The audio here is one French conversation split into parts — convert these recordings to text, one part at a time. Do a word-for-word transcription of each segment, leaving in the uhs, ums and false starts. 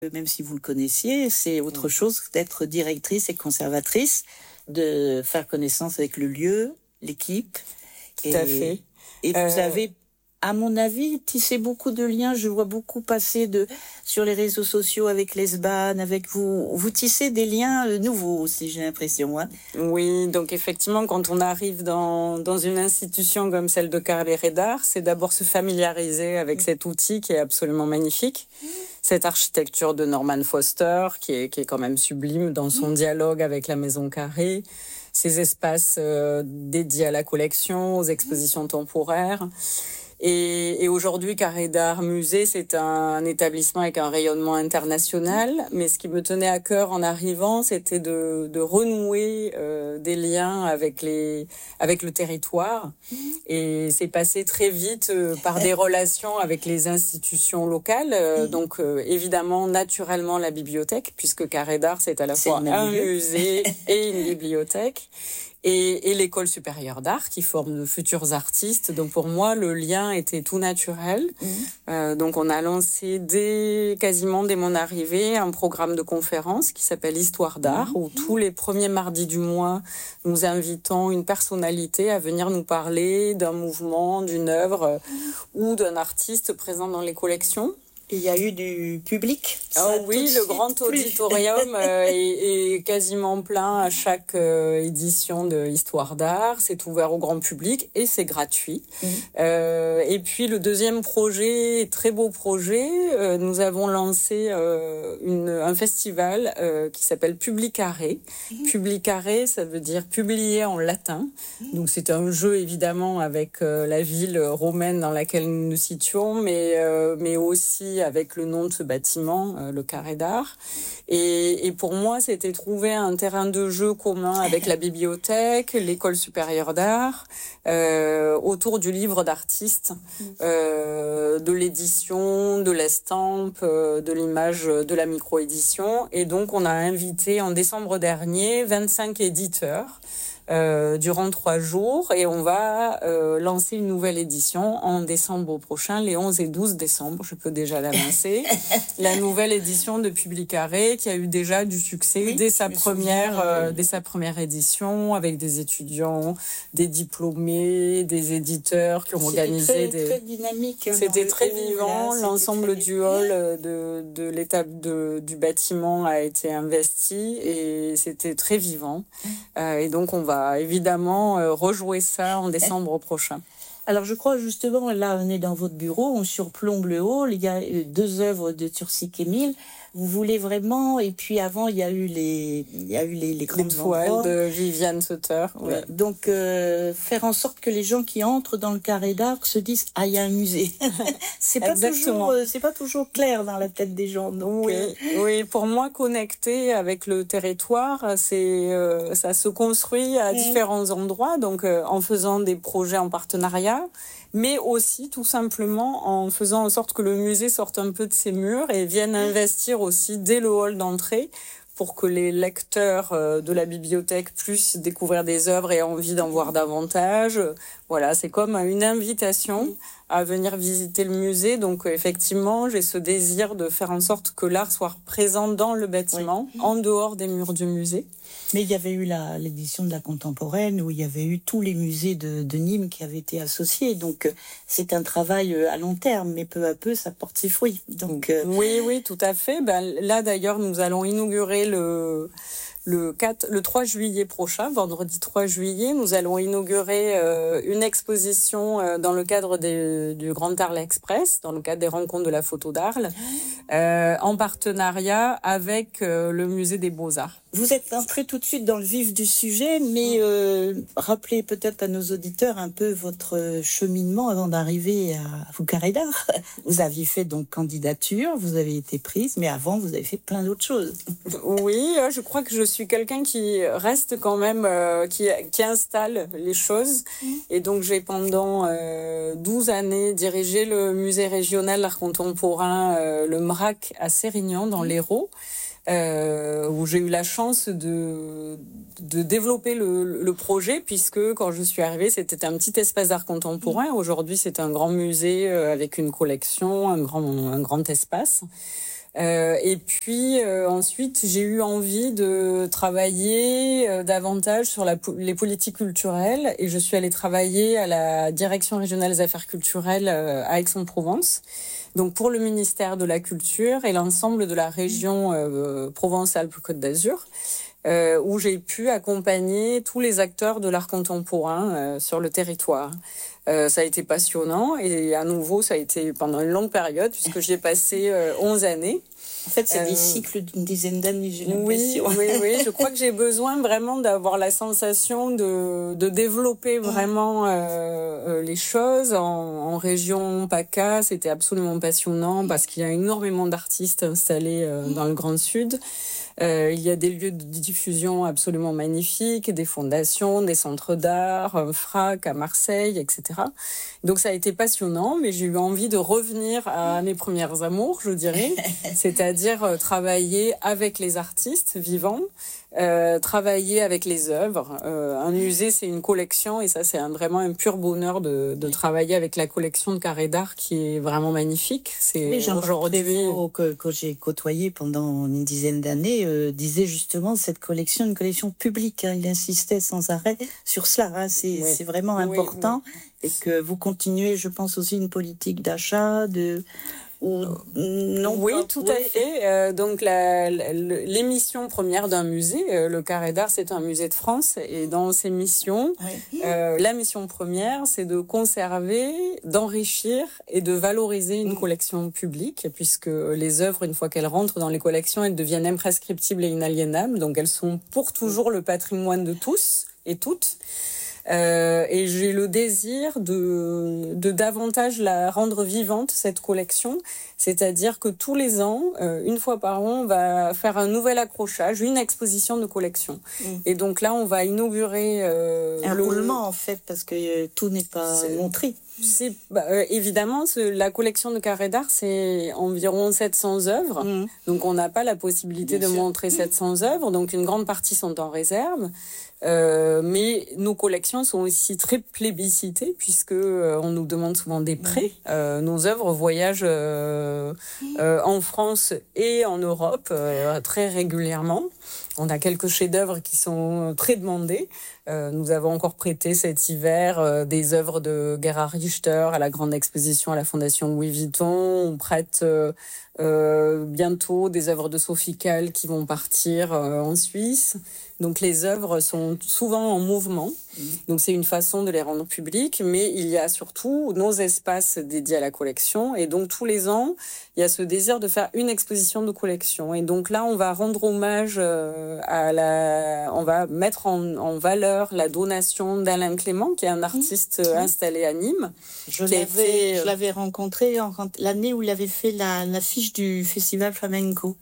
Même si vous le connaissiez, c'est autre chose d'être directrice et conservatrice, de faire connaissance avec le lieu, l'équipe. Tout et, à fait. Et vous euh... avez, à mon avis, tissé beaucoup de liens. Je vois beaucoup passer de, sur les réseaux sociaux avec l'Esban, avec vous. Vous tissez des liens nouveaux aussi, j'ai l'impression. Hein. Oui, donc effectivement, quand on arrive dans, dans une institution comme celle de Carré d'Art, c'est d'abord se familiariser avec mmh. cet outil qui est absolument magnifique. Mmh. Cette architecture de Norman Foster, qui est, qui est quand même sublime dans son mmh. dialogue avec la Maison Carré, ces espaces euh, dédiés à la collection, aux expositions mmh. temporaires. Et, et aujourd'hui, Carré d'Art Musée, c'est un, un établissement avec un rayonnement international. Mais ce qui me tenait à cœur en arrivant, c'était de, de renouer euh, des liens avec, les, avec le territoire. Et c'est passé très vite euh, par des relations avec les institutions locales. Euh, donc, euh, évidemment, naturellement, la bibliothèque, puisque Carré d'Art, c'est à la fois un musée et une bibliothèque. Et, et l'école supérieure d'art qui forme de futurs artistes. Donc pour moi, le lien était tout naturel. Mmh. Euh, donc on a lancé dès, quasiment dès mon arrivée un programme de conférence qui s'appelle Histoire d'art, mmh. où tous les premiers mardis du mois, nous invitons une personnalité à venir nous parler d'un mouvement, d'une œuvre mmh. ou d'un artiste présent dans les collections. Il y a eu du public. Oh oui, le grand auditorium euh, est, est quasiment plein à chaque euh, édition de Histoire d'art. C'est ouvert au grand public et c'est gratuit. Mmh. Euh, et puis le deuxième projet, très beau projet, euh, nous avons lancé euh, une, un festival euh, qui s'appelle Publicaré. Mmh. Publicaré, ça veut dire publier en latin. Mmh. Donc c'est un jeu évidemment avec euh, la ville romaine dans laquelle nous nous situons, mais, euh, mais aussi avec le nom de ce bâtiment, euh, le Carré d'Art. Et, et pour moi, c'était trouver un terrain de jeu commun avec la bibliothèque, l'école supérieure d'art, euh, autour du livre d'artiste, euh, de l'édition, de l'estampe, euh, de l'image, de la micro-édition. Et donc, on a invité en décembre dernier vingt-cinq éditeurs Euh, durant trois jours et on va euh, lancer une nouvelle édition en décembre prochain, les onze et douze décembre, je peux déjà l'annoncer. La nouvelle édition de Publicaré qui a eu déjà du succès oui, dès, sa première, souviens, euh, dès sa première édition avec des étudiants, des diplômés, des éditeurs qui ont c'était organisé très, des... très dynamique. Hein, c'était très vivant, là, l'ensemble très... du hall de, de l'étape de, du bâtiment a été investi et c'était très vivant. Euh, et donc on va évidemment euh, rejouer ça en décembre prochain. Alors je crois justement, là on est dans votre bureau, on surplombe le hall, il y a deux œuvres de Turcic-Émile. Vous voulez vraiment, et puis avant il y a eu les, il y a eu les, les grandes toiles de Viviane Sutter. Ouais. Ouais. Donc euh, faire en sorte que les gens qui entrent dans le Carré d'Art se disent ah il y a un musée. c'est pas toujours, euh, c'est pas toujours clair dans la tête des gens. Donc, oui, euh... oui, pour moi connecter avec le territoire, c'est euh, ça se construit à mmh. différents endroits, donc euh, en faisant des projets en partenariat, mais aussi tout simplement en faisant en sorte que le musée sorte un peu de ses murs et vienne investir aussi dès le hall d'entrée pour que les lecteurs de la bibliothèque puissent découvrir des œuvres et aient envie d'en voir davantage. Voilà, c'est comme une invitation à venir visiter le musée. Donc effectivement, j'ai ce désir de faire en sorte que l'art soit présent dans le bâtiment, oui. en dehors des murs du musée. Mais il y avait eu la, l'édition de la contemporaine où il y avait eu tous les musées de, de Nîmes qui avaient été associés. Donc, c'est un travail à long terme, mais peu à peu, ça porte ses fruits. Donc, euh... Oui, oui, tout à fait. Ben, là, d'ailleurs, nous allons inaugurer le... Le, quatre, le trois juillet prochain, vendredi trois juillet, nous allons inaugurer euh, une exposition euh, dans le cadre des, du Grand Arles Express, dans le cadre des rencontres de la photo d'Arles, euh, en partenariat avec euh, le musée des Beaux-Arts. Vous êtes entré tout de suite dans le vif du sujet, mais euh, rappelez peut-être à nos auditeurs un peu votre cheminement avant d'arriver à Carré d'Art. Vous aviez fait donc candidature, vous avez été prise, mais avant vous avez fait plein d'autres choses. Oui, je crois que je suis quelqu'un qui reste quand même, euh, qui, qui installe les choses. Et donc j'ai pendant euh, douze années dirigé le musée régional d'art contemporain, euh, le M R A C à Sérignan, dans l'Hérault. Euh, où j'ai eu la chance de, de développer le, le projet, puisque quand je suis arrivée, c'était un petit espace d'art contemporain. Aujourd'hui, c'est un grand musée avec une collection, un grand, un grand espace. Euh, et puis euh, ensuite, j'ai eu envie de travailler euh, davantage sur la, les politiques culturelles et je suis allée travailler à la Direction régionale des affaires culturelles euh, à Aix-en-Provence, donc pour le ministère de la Culture et l'ensemble de la région euh, Provence-Alpes-Côte d'Azur, euh, où j'ai pu accompagner tous les acteurs de l'art contemporain euh, sur le territoire. Euh, ça a été passionnant et à nouveau, ça a été pendant une longue période puisque j'ai passé euh, onze années. En fait, c'est euh, des cycles d'une dizaine d'années, j'ai l'impression. Oui, oui, oui. Je crois que j'ai besoin vraiment d'avoir la sensation de, de développer vraiment euh, euh, les choses. En, en région PACA, c'était absolument passionnant parce qu'il y a énormément d'artistes installés euh, dans le Grand Sud. Euh, il y a des lieux de diffusion absolument magnifiques, des fondations, des centres d'art, euh, Frac à Marseille, et cetera. Donc ça a été passionnant, mais j'ai eu envie de revenir à mes premières amours, je dirais, c'est-à-dire euh, travailler avec les artistes vivants, euh, travailler avec les œuvres. Euh, un musée, c'est une collection, et ça, c'est un, vraiment un pur bonheur de, de travailler avec la collection de Carré d'Art, qui est vraiment magnifique. C'est oui, aujourd'hui que, que j'ai côtoyé pendant une dizaine d'années. Euh, disait justement cette collection, une collection publique. Hein, il insistait sans arrêt sur cela. Hein, c'est, oui. c'est vraiment oui, important. Oui. Et que vous continuez, je pense, aussi une politique d'achat, de... Ou, non, oui, pas, tout oui. à fait. Euh, donc, la, la, l'émission première d'un musée, euh, le Carré d'Art, c'est un musée de France. Et dans ces missions, oui. euh, la mission première, c'est de conserver, d'enrichir et de valoriser une mmh. collection publique, puisque les œuvres, une fois qu'elles rentrent dans les collections, elles deviennent imprescriptibles et inaliénables. Donc, elles sont pour toujours le patrimoine de tous et toutes. Euh, et j'ai le désir de, de davantage la rendre vivante, cette collection. C'est-à-dire que tous les ans, euh, une fois par an, on va faire un nouvel accrochage, une exposition de collection. Mmh. Et donc là, on va inaugurer... Euh, un le... roulement, en fait, parce que euh, tout n'est pas c'est... montré. C'est, bah, euh, évidemment, ce, la collection de Carré d'Art, c'est environ sept cents œuvres. Mmh. Donc, on n'a pas la possibilité Bien de sûr. montrer sept cents œuvres. Donc, une grande partie sont en réserve. Euh, mais nos collections sont aussi très plébiscitées puisque euh, on nous demande souvent des prêts. Euh, nos œuvres voyagent euh, euh, en France et en Europe euh, très régulièrement. On a quelques chefs-d'œuvre qui sont très demandés. Euh, nous avons encore prêté cet hiver euh, des œuvres de Gerhard Richter à la grande exposition à la Fondation Louis Vuitton. On prête euh, euh, bientôt des œuvres de Sophie Calle qui vont partir euh, en Suisse. Donc les œuvres sont souvent en mouvement. Donc c'est une façon de les rendre publiques, mais il y a surtout nos espaces dédiés à la collection. Et donc tous les ans, il y a ce désir de faire une exposition de collection. Et donc là, on va rendre hommage à la... On va mettre en, en valeur la donation d'Alain Clément, qui est un artiste mmh. installé à Nîmes. Je, l'avais, été... je l'avais rencontré en, l'année où il avait fait la, l'affiche du Festival Flamenco.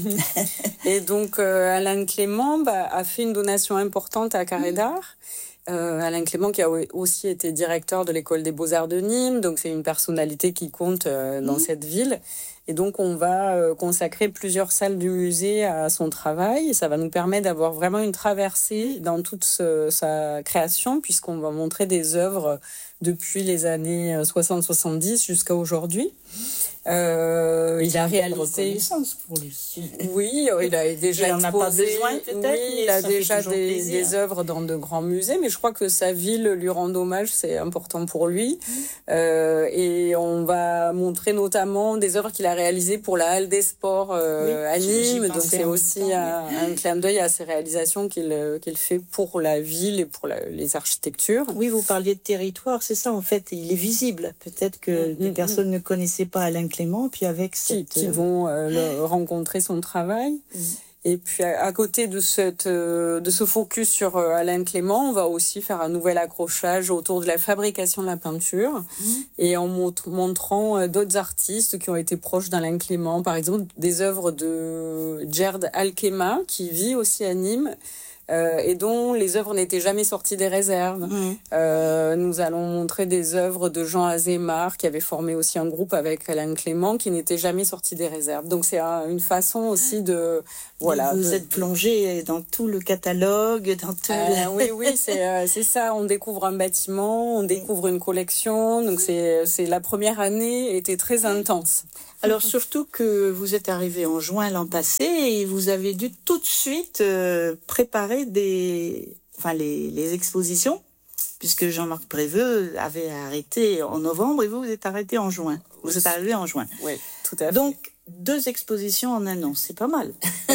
Et donc euh, Alain Clément bah, a fait une donation importante à Carré d'Art. Euh, Alain Clément qui a aussi été directeur de l'école des Beaux-Arts de Nîmes, donc c'est une personnalité qui compte euh, dans mmh. cette ville. Et donc on va euh, consacrer plusieurs salles du musée à son travail. Et ça va nous permettre d'avoir vraiment une traversée dans toute ce, sa création, puisqu'on va montrer des œuvres depuis les années soixante soixante-dix jusqu'à aujourd'hui. Euh, il a réalisé. Pour lui. Oui, il a déjà il en exposé. A pas besoin, peut-être, oui, il a déjà des, des œuvres dans de grands musées, mais je crois que sa ville lui rend hommage, c'est important pour lui. Mmh. Euh, et on va montrer notamment des œuvres qu'il a réalisées pour la Halle des Sports euh, oui, à Nîmes. Donc c'est aussi temps, un, mais... un clin d'œil à ses réalisations qu'il, qu'il fait pour la ville et pour la, les architectures. Oui, vous parliez de territoire, c'est ça en fait. Il est visible. Peut-être que mmh. des personnes mmh. ne connaissaient pas Alain Clément, puis avec cette... qui, qui vont euh, le, rencontrer son travail. Mmh. Et puis à, à côté de, cette, euh, de ce focus sur euh, Alain Clément, on va aussi faire un nouvel accrochage autour de la fabrication de la peinture mmh. et en montre, montrant euh, d'autres artistes qui ont été proches d'Alain Clément. Par exemple, des œuvres de Gerd Alkema, qui vit aussi à Nîmes, Euh, et dont les œuvres n'étaient jamais sorties des réserves. Mmh. Euh, nous allons montrer des œuvres de Jean Azémar, qui avait formé aussi un groupe avec Alain Clément, qui n'étaient jamais sorties des réserves. Donc c'est un, une façon aussi de... Voilà, vous de... êtes plongé dans tout le catalogue, dans tout... Euh, oui, oui, c'est, euh, c'est ça. On découvre un bâtiment, on découvre une collection. Donc c'est, c'est la première année était très intense. Alors surtout que vous êtes arrivé en juin l'an passé et vous avez dû tout de suite euh, préparer des, enfin les, les expositions, puisque Jean-Marc Préveux avait arrêté en novembre et vous, vous êtes arrêté en juin. Vous êtes arrivé en juin. Oui, tout à fait. Donc, deux expositions en un an, c'est pas mal.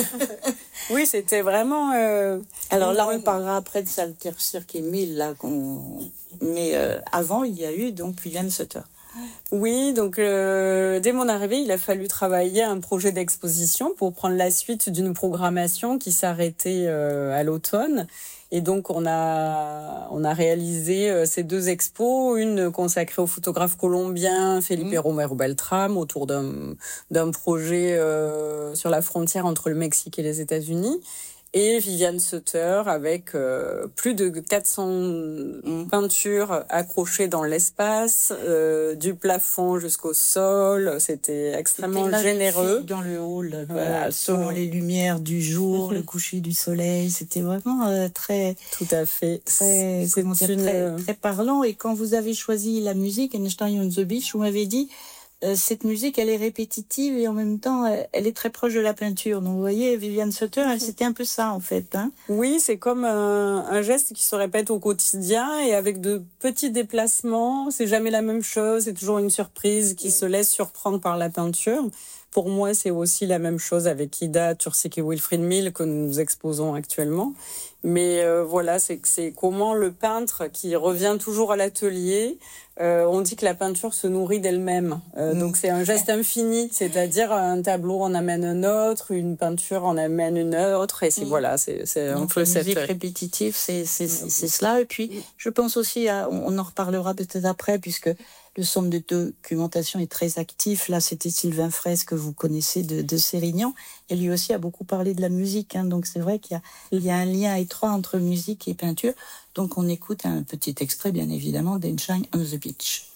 Oui, c'était vraiment... Euh, Alors là, on parlera après de Salter Cirque Émile, là, qu'on... mais euh, avant, il y a eu donc Viviane Sutter. Oui, donc euh, dès mon arrivée, il a fallu travailler un projet d'exposition pour prendre la suite d'une programmation qui s'arrêtait euh, à l'automne. Et donc, on a, on a réalisé euh, ces deux expos, une consacrée au photographe colombien Felipe mmh. Romero Beltram, autour d'un, d'un projet euh, sur la frontière entre le Mexique et les États-Unis, et Viviane Sutter avec euh, plus de quatre cents mmh. peintures accrochées dans l'espace, euh, du plafond jusqu'au sol. C'était extrêmement c'était généreux. Dans le hall, voilà, selon les lumières du jour, mmh. le coucher du soleil, c'était vraiment euh, très... Tout à fait. Très, c'est comment dire, une... très, très parlant. Et quand vous avez choisi la musique, Einstein on the Beach, vous m'avez dit... cette musique, elle est répétitive et en même temps, elle est très proche de la peinture. Donc, vous voyez, Viviane Sutter, c'était un peu ça, en fait. Hein. Oui, c'est comme un, un geste qui se répète au quotidien et avec de petits déplacements. C'est jamais la même chose. C'est toujours une surprise qui se laisse surprendre par la peinture. Pour moi, c'est aussi la même chose avec Ida Tursik et Wilfried Mill que nous exposons actuellement. Mais euh, voilà, c'est, c'est comment le peintre qui revient toujours à l'atelier, euh, on dit que la peinture se nourrit d'elle-même. Euh, mmh. Donc c'est un geste infini, c'est-à-dire un tableau en amène un autre, une peinture en amène une autre, et c'est mmh. voilà, c'est, c'est un donc, peu la cette musique répétitive, c'est, c'est, c'est, c'est cela. Et puis, je pense aussi, à, on en reparlera peut-être après, puisque le centre de documentation est très actif. Là, c'était Sylvain Fraisse que vous connaissez de, de Sérignan. Et lui aussi a beaucoup parlé de la musique. Hein. Donc, c'est vrai qu'il y a, il y a un lien étroit entre musique et peinture. Donc, on écoute un petit extrait, bien évidemment, d'Einstein on the Beach.